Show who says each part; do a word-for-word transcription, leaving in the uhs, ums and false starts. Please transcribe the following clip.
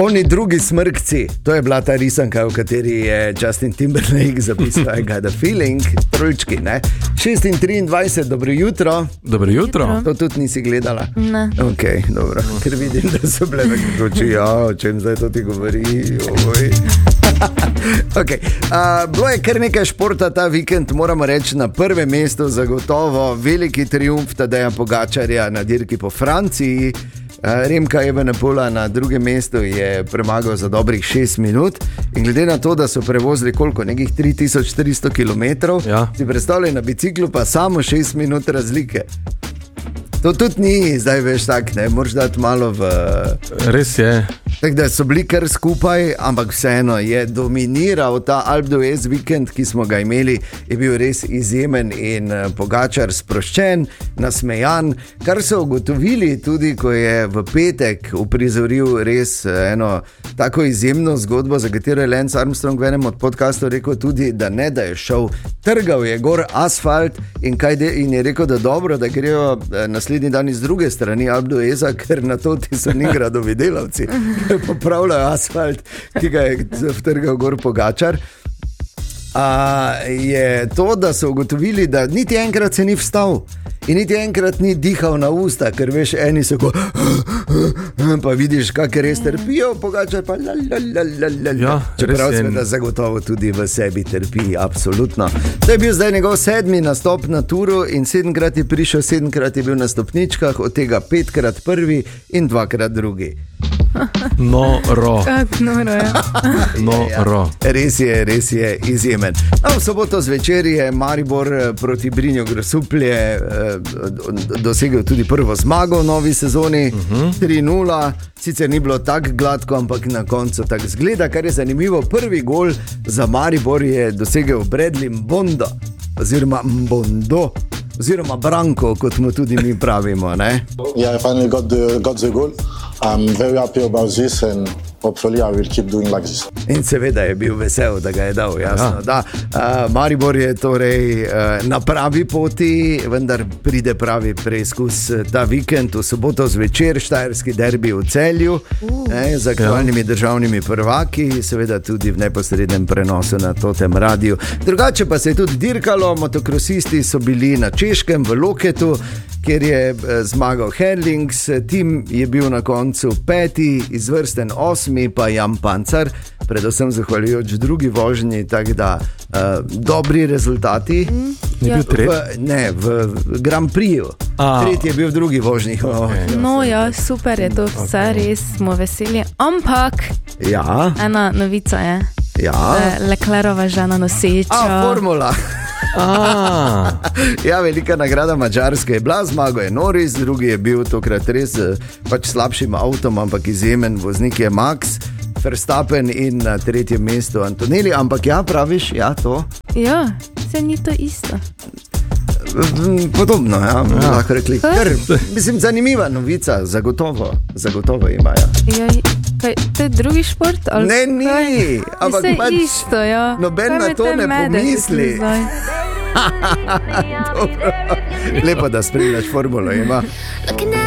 Speaker 1: Oni drugi smrkci, to je bila ta risanka, v kateri je Justin Timberlake zapisal I got a feeling, trojčki, ne? šest triindvajset, dobro jutro.
Speaker 2: Dobro jutro.
Speaker 1: To tudi nisi gledala?
Speaker 3: Ne.
Speaker 1: Ok, dobro, ker vidim, da so bile nekako oči, ja, o čem zdaj to ti govori, oj. Okay. Uh, bilo je kar nekaj športa ta vikend, moramo reči na prvem mestu zagotovo veliki triumf Tadeja Pogačarja na dirki po Franciji. Uh, Remka Evenepola na drugem mestu je premagal za dobrih šest minut in glede na to, da so prevozili koliko, nekih tri tisoč štiristo kilometrov,
Speaker 2: ja.
Speaker 1: Si predstavljaj na biciklu pa samo šest minut razlike. To tudi ni, zdaj veš tak, ne, moraš dati malo v...
Speaker 2: Res je.
Speaker 1: Tako da so bili kar skupaj, ampak vseeno je dominiral ta Alpe d'Huez vikend, ki smo ga imeli, je bil res izjemen in Pogačar sproščen, nasmejan, kar so ugotovili tudi, ko je v petek uprizoril res eno tako izjemno zgodbo, za katero je Lance Armstrong v enem od podcastov rekel tudi, da ne, da je šel, trgal je gor asfalt in, kaj de, in je rekel, da dobro, da grejo naslednji dan iz druge strani Alpe d'Hueza, ker na to ti so Nigradovi delavci. Popravljajo asfalt, ki ga je vtrgal gor Pogačar. A, je to, da so ugotovili, da niti enkrat se ni vstal in niti enkrat ni dihal na usta, ker veš, eni so ko pa vidiš, kakor res trpijo, Pogačar pa lalalala.
Speaker 2: Ja,
Speaker 1: čeprav
Speaker 2: res je.
Speaker 1: seveda zagotovo tudi v sebi trpi, absolutno. To je bil zdaj njegov sedmi nastop na turu in sedemkrat je prišel, sedemkrat je bil na stopničkah, od tega petkrat prvi in dvakrat drugi.
Speaker 2: Noro.
Speaker 3: Kako noro je.
Speaker 2: Noro.
Speaker 1: Res je, res je izjemen. No, v soboto zvečer je Maribor proti Brinju Grosuplje eh, dosegel tudi prvo zmago v novi sezoni, uh-huh. tri nula. Sicer ni bilo tako gladko, ampak na koncu tako zgleda, kar je zanimivo. Prvi gol za Maribor je dosegel Bradley Mbondo, oziroma Mbondo, oziroma Branko, kot mu tudi mi pravimo, ne?
Speaker 4: Yeah, I finally got the, got the goal. I'm very happy about this and hopefully I will keep doing like this.
Speaker 1: In seveda je bil vesel, da ga je dal, jasno.
Speaker 2: Ja.
Speaker 1: Da, uh, Maribor je torej uh, na pravi poti, vendar pride pravi preizkus ta vikend, v soboto zvečer, štajerski derbi v Celju, uh. ne, z aktualnimi ja. državnimi prvaki, seveda tudi v neposrednem prenosu na Totem radiju. Drugače pa se je tudi dirkalo, motokrosisti so bili na Češkem v Loketu, kjer je zmagal Herlings, tim je bil na koncu peti, izvrsten osmi, pa Jan Pancar, predvsem zahvaljujoč drugi vožnji, tako da uh, dobri rezultati.
Speaker 3: Mm,
Speaker 2: Ni
Speaker 3: ja.
Speaker 2: bil tretji?
Speaker 1: V, ne, v Grand Prixu. Tretji je bil v drugi vožnji.
Speaker 2: Okay.
Speaker 3: No ja, super je to vse, okay. Res smo veseli. Ampak
Speaker 1: Ja,
Speaker 3: ena novica je,
Speaker 1: ja.
Speaker 3: eh, Leclerova žena noseča.
Speaker 1: A, formula.
Speaker 2: A,
Speaker 1: Ja, velika nagrada Madžarske je bila, zmago je Norris, drugi je bil tokrat res pač slabšim avtom, ampak izjemen voznik je Max Verstappen in na tretjem mestu Antonelli, ampak ja, praviš, ja, to.
Speaker 3: Ja, se ni to isto.
Speaker 1: Podobno, ja,
Speaker 2: Ja.
Speaker 1: lahko rekli. Kar, mislim, zanimiva novica, zagotovo, zagotovo ima, ja.
Speaker 3: Ja, kaj, to je drugi šport? Ali
Speaker 1: Ne, ni,
Speaker 3: kaj?
Speaker 1: ampak
Speaker 3: Vse
Speaker 1: pač
Speaker 3: isto, ja.
Speaker 1: noben
Speaker 3: Kaj
Speaker 1: na
Speaker 3: me
Speaker 1: to
Speaker 3: te
Speaker 1: ne
Speaker 3: medeš
Speaker 1: pomisli.
Speaker 3: zdaj?
Speaker 1: Dobro. Lepo, da spremljaš formulo, ima.